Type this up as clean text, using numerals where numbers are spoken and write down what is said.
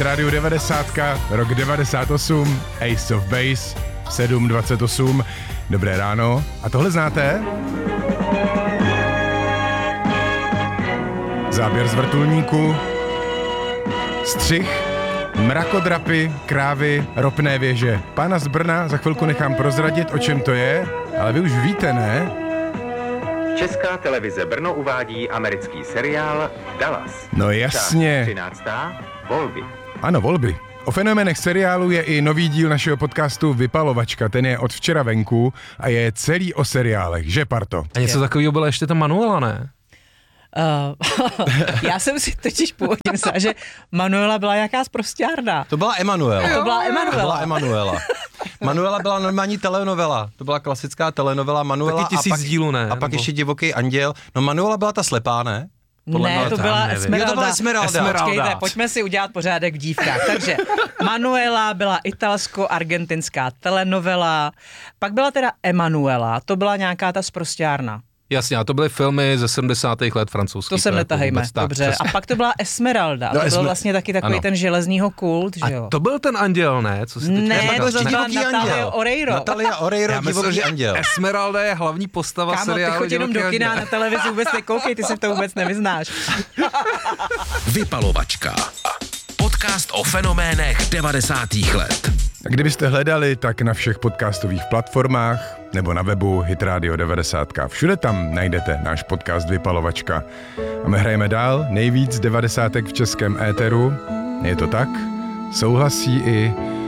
Rádio 90, rok 98, Ace of Base, 7:28. Dobré ráno. A tohle znáte? Záběr z vrtulníku, střih, mrakodrapy, krávy, ropné věže. Pána z Brna za chvilku nechám prozradit, o čem to je, ale vy už víte, ne? Česká televize Brno uvádí americký seriál Dallas. No jasně. 13. Volby. Ano, volby. O fenoménech seriálu je i nový díl našeho podcastu Vypalovačka, ten je od včera venku a je celý o seriálech, že Parto? A něco takového byla ještě ta Manuela, ne? Já jsem si totiž původně myslela, že Manuela byla jaká sprosťárna. To byla Emanuela. To byla Emanuela. Manuela byla normální telenovela. To byla klasická telenovela Manuela. Taky 1000 dílů, ne? A pak ještě Divoký anděl. No Manuela byla ta slepá, ne? Ne, to byla Esmeralda. Jo, to byla Esmeralda. Počkejte, pojďme si udělat pořádek v dívkách. Takže Manuela byla italsko-argentinská telenovela, pak byla teda Emanuela, to byla nějaká ta sprosťárna. Jasně, a to byly filmy ze 70. let francouzských. To se netahejme, dobře. Přesně. A pak to byla Esmeralda, to byl vlastně taky takový ten železního kult, že jo? A to byl ten anděl, ne? Co si teď Ne, říkal? to byla Natalia Oreiro. Natalia Oreiro, Divoký anděl. Esmeralda je hlavní postava Kámo, seriálu. ty choď jenom do kina, na televizi vůbec nekoukej, ty se v to vůbec nevyznáš. Vypalovačka. Podcast o fenoménech 90. let. A kdybyste hledali, tak na všech podcastových platformách nebo na webu Hit Radio 90. Všude tam najdete náš podcast Vypalovačka. A my hrajeme dál nejvíc 90 v českém éteru. Je to tak? Souhlasí i